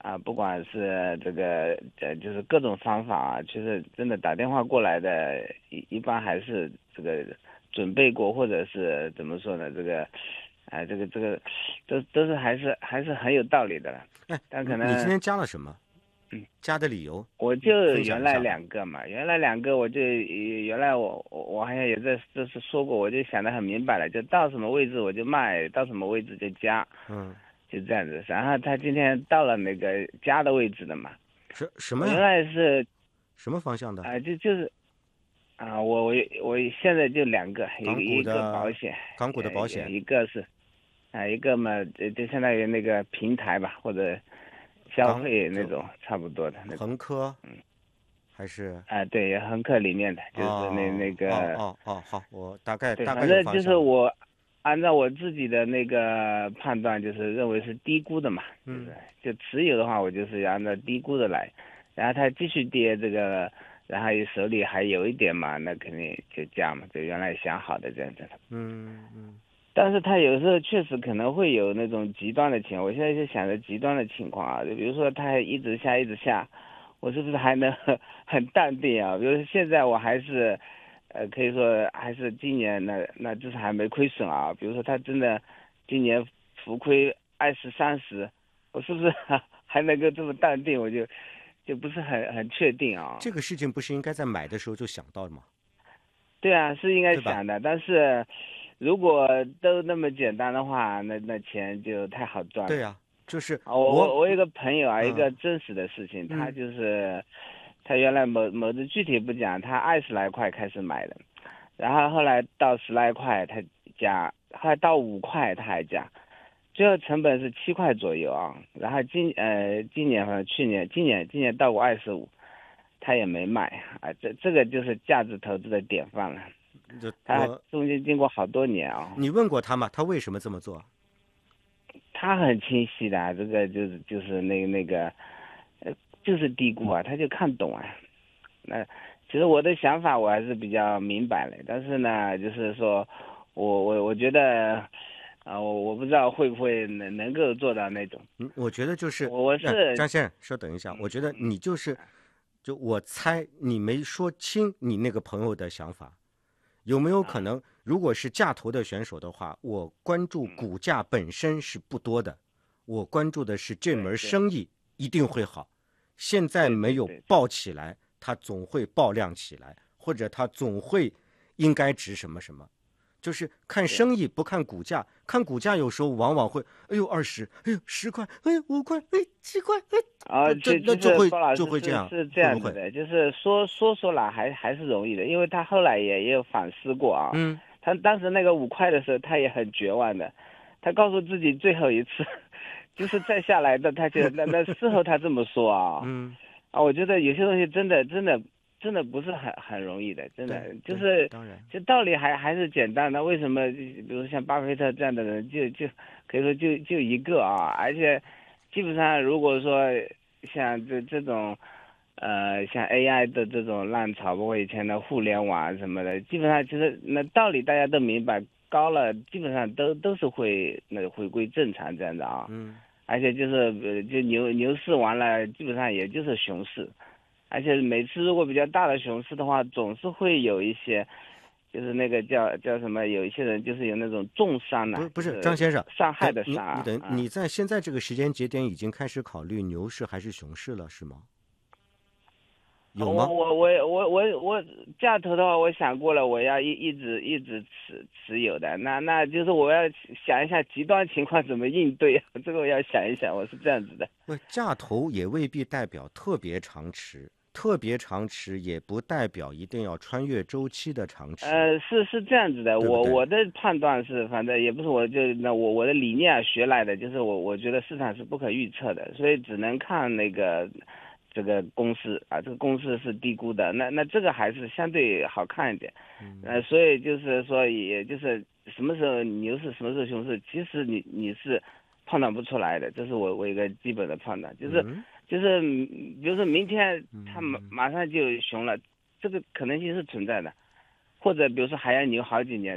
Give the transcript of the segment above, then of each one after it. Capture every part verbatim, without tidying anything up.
啊，不管是这个呃，就是各种方法啊，其实真的打电话过来的，一一般还是这个准备过，或者是怎么说呢？这个，啊、这个这个，都都是还是还是很有道理的了。 哎， 但可能， 你你今天加了什么？ 嗯， 加的理由我就分享原来一下吧。 两个嘛，原来两个我就呃原来我我我好像也在这是说过，我就想得很明白了，就到什么位置我就卖，到什么位置就加， 嗯， 就这样子。然后他今天到了那个加的位置了嘛。 什什么我原呀？ 来是什么方向的？ 啊、就就是啊、我我我现在就两个，一个港股一个保的险， 港股的呃， 保险， 一个是啊、一个嘛，就就相当于那个平台吧，或者消港费那就种差不多的那种。 恒科嗯， 还是？ 啊、对，恒客里面的，就是那哦那个， 哦哦哦，好，我大概对， 大概有反正就方向了。 是我按照我自己的那个判断，就是认为是低估的嘛，就是嗯就持有的话，我就是要按照低估的来，然后它继续跌这个，然后手里还有一点嘛，那肯定就加嘛，就原来想好的这样子。 嗯嗯但是它有时候确实可能会有那种极端的情况，我现在就想着极端的情况啊，就比如说它一直下一直下，我是不是还能很很淡定啊？比如说现在我还是，呃，可以说还是今年那那至少还没亏损啊。比如说它真的今年浮亏二十三十，我是不是还还能够这么淡定？我就就不是很很确定啊。 这个事情不是应该在买的时候就想到的吗？ 对啊，是应该对吧？ 想的，但是如果都那么简单的话，那那钱就太好赚了。 对呀，就是啊，我我， 我我有个朋友啊，一嗯个真实的事情，他嗯就是他原来某某的具体不讲，他二十来块开始买的，然后后来到十来块他加，后来到五块他还加，最后成本是七块左右啊。然后今呃今年和去年今年今年到过二十五，他也没卖啊，这这个就是价值投资的典范了。 就他我， 中间经过好多年啊， 你问过他吗？他为什么这么做？ 他很清晰的啊，这个就是就是那个那个，呃，就是低估啊，他就看懂啊。那其实我的想法我还是比较明白的，但是呢，就是说我我我觉得，啊、我我不知道会不会能能够做到那种。 嗯，我觉得就是， 我我那、 是张先生，稍等一下，我觉得嗯你就是，就我猜你没说清你那个朋友的想法，有没有可啊能，如果是价投的选手的话，我关注嗯股价本身是不多的，我关注的是这门对对生意一定会好，现在对没有对对对爆起来，它总会爆量起来，或者它总会应该值什么什么。就是看对生意不看股价，看股价有时候往往会，哎呦二十，哎呦十块，哎呦五块，哎七块，哎， 啊， 这这其其那就会实包老就会这样， 师是是这会不会？ 样子的，就是说说说来还还是容易的，因为他后来也也有反思过啊。 嗯他当时那个五块的时候，他也很绝望的，他告诉自己最后一次，就是再下来的，他就那那事后他这么说啊。 嗯， 啊，我觉得有些东西真的真的真的不是很很容易的，真对的就对， 是当然， 这道理还还是简单的。为什么比如像巴菲特这样的人就就可以说就就一个啊，而且基本上如果说像这这种呃像 A I 的这种浪潮，包括以前的互联网什么的，基本上其实那道理大家都明白，高了基本上都都是会那回归正常这样的啊。 嗯而且就是呃，就牛牛市完了，基本上也就是熊市，而且每次如果比较大的熊市的话，总是会有一些，就是那个叫叫什么，有一些人就是有那种重伤呐、 不是不就是是张先生， 伤害等你的伤啊啊。 你等你在现在这个时间节点已经开始考虑牛市还是熊市了，是吗？ 我有吗？ 我我我我我价投的话，我想过了，我要一一直一直持持有的，那那就是我要想一下极端情况怎么应对，这个我要想一想，我是这样子的。 不，价投也未必代表特别长持，特别长持也不代表一定要穿越周期的长持， 呃，是是这样子的， 对不对？ 我我的判断是，反正也不是我就那我我的理念啊学来的，就是我我觉得市场是不可预测的，所以只能看那个这个公司啊，这个公司是低估的，那那这个还是相对好看一点，呃，所以就是说，也就是什么时候牛市，什么时候熊市，其实你你是判断不出来的，这是我我一个基本的判断，就是嗯就是嗯比如说明天它马嗯马上就熊了。这个可能性是存在的，或者比如说还要牛好几年，这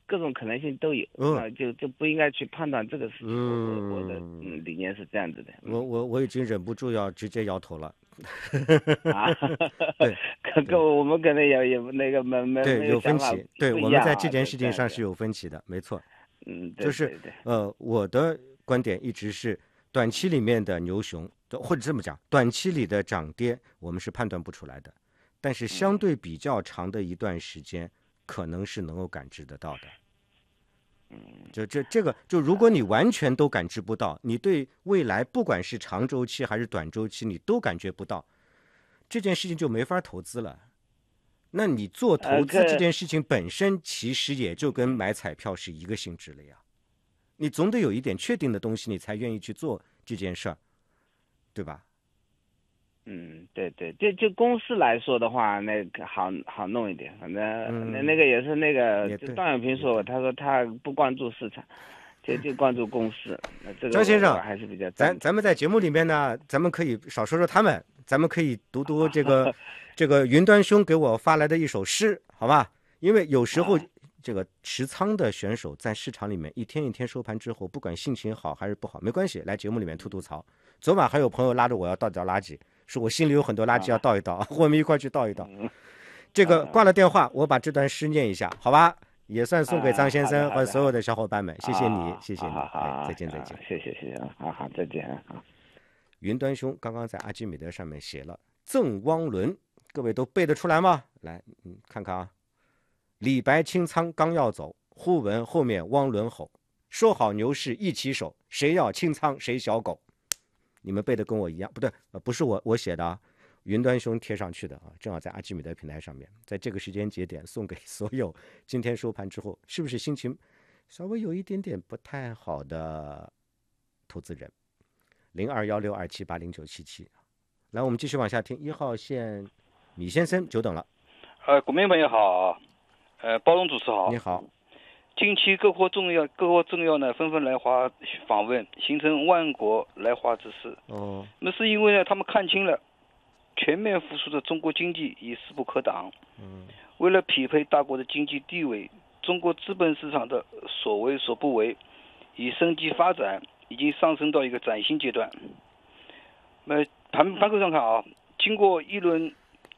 各种可能性都有， 嗯那就就不应该去判断这个事情。 嗯我我的嗯理念是这样子的。 我我我已经忍不住要直接摇头了。 啊， 对， 可跟我们可能也也那个没没对， 没有分想法歧。对， 不一样啊， 我们在这件对事情上是对有分歧的，没错。 嗯，对就是对对， 呃，我的观点一直是，短期里面的牛熊，或者这么讲，短期里的涨跌，我们是判断不出来的，但是相对比较长的一段时间，可能是能够感知得到的。就这这个，就如果你完全都感知不到，你对未来不管是长周期还是短周期，你都感觉不到，这件事情就没法投资了。那你做呃， 投资这可件事情本身，其实也就跟买彩票是一个性质了呀。你总得有一点确定的东西，你才愿意去做这件事儿，对吧？ 嗯，对对，就就公司来说的话，那个好好弄一点，反正、 嗯那那个也是那个， 也对就段永平说过，他说他不关注市场，就就关注公司。那这个张先生我我还是比较赞同。 咱咱们在节目里面呢，咱们可以少说说他们，咱们可以读读这个这个云端兄给我发来的一首诗，好吧？因为有时候啊这个持仓的选手在市场里面一天一天收盘之后，不管心情好还是不好，没关系，来节目里面吐吐槽。昨晚还有朋友拉着我要倒掉垃圾，说我心里有很多垃圾要倒一倒，我们一块去倒一倒。这个挂了电话，我把这段诗念一下，好吧？也算送给张先生和所有的小伙伴们，谢谢你，谢谢你，哎，再见再见， 谢谢谢谢，好好再见啊。 云端兄刚刚在阿基米德上面写了赠汪伦，各位都背得出来吗？来，嗯，看看啊。李白清仓刚要走，忽闻后面汪伦吼，说好牛市一起手，谁要清仓谁小狗。你们背的跟我一样，不对，呃，不是我我写的啊，云端兄贴上去的啊，正好在阿基米德平台上面，在这个时间节点送给所有今天收盘之后是不是心情稍微有一点点不太好的投资人。零二幺六二七八零九七七，来，我们继续往下听。一号线米先生久等了。 呃，股民朋友好，呃，包龙主持好。 你好。 近期各国重要各国政要呢纷纷来华访问，形成万国来华之势。 哦。 那是因为呢，他们看清了全面复苏的中国经济已势不可挡。 嗯。 为了匹配大国的经济地位，中国资本市场的所为所不为，以升级发展已经上升到一个崭新阶段。那盘盘口上看啊，经过一轮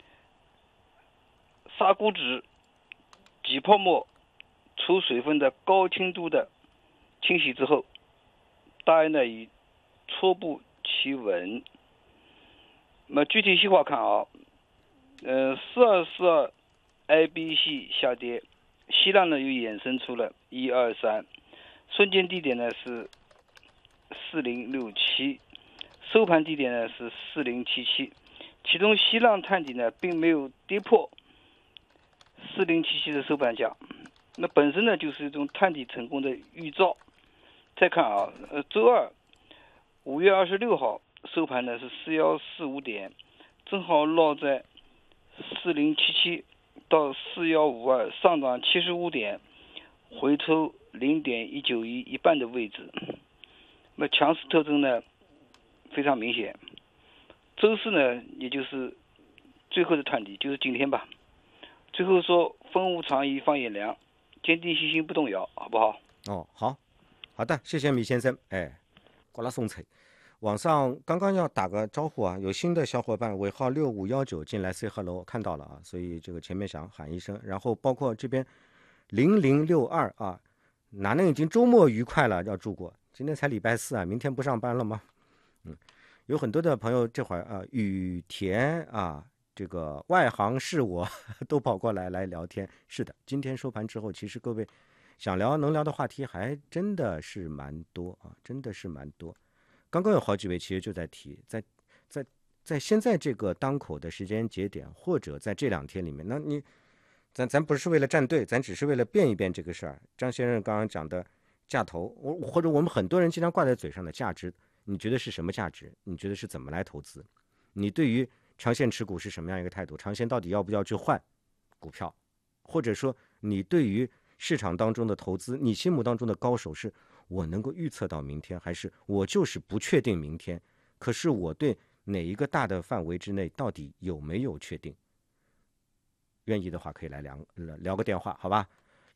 杀股指、挤泡沫、除水分的高清度的清洗之后，大约呢已初步企稳。那么具体细化看啊，呃，四二四二 I B C 下跌，希腊呢又衍生出了一二三，瞬间低点呢是四零六七，收盘低点呢是四零七七，其中希腊探底呢并没有跌破四零七七的收盘价，那本身呢就是一种探底成功的预兆。再看啊，呃，周二五月二十六号收盘呢是四幺四五点，正好落在四零七七到四幺五二上涨七十五点，回抽零点一九一一半的位置。那强势特征呢非常明显。周四呢，也就是最后的探底，就是今天吧。最后说风无长宜放眼量，坚定信心不动摇，好不好？ 哦，好，好的，谢谢米先生。哎，过来送菜。网上刚刚要打个招呼啊，有新的小伙伴尾号六五一九进来 say hello， 看到了啊，所以这个前面想喊一声，然后包括这边零零六二啊，哪能已经周末愉快了，要祝过。今天才礼拜四啊，明天不上班了吗？嗯，有很多的朋友这会儿啊，雨田啊，这个外行是我都跑过来来聊天。是的，今天收盘之后，其实各位想聊能聊的话题还真的是蛮多啊，真的是蛮多。刚刚有好几位其实就在提，在在在现在这个当口的时间节点，或者在这两天里面，那你咱咱不是为了站队，咱只是为了辩一辩这个事儿。张先生刚刚讲的价投，我或者我们很多人经常挂在嘴上的价值，你觉得是什么价值？你觉得是怎么来投资？你对于长线持股是什么样一个态度？长线到底要不要去换股票？或者说你对于市场当中的投资，你心目当中的高手是我能够预测到明天，还是我就是不确定明天，可是我对哪一个大的范围之内到底有没有确定？愿意的话可以来聊聊个电话，好吧？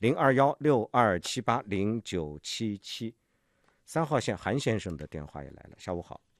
零二幺六二七八零九七七。三号线韩先生的电话也来了，下午好。